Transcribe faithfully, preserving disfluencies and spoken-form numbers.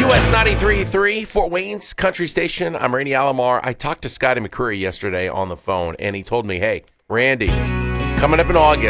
W S ninety-three point three, Fort Wayne's country station. I'm Randy Alomar. I talked to Scotty McCreery yesterday on the phone, and he told me, hey, Randy, coming up in August,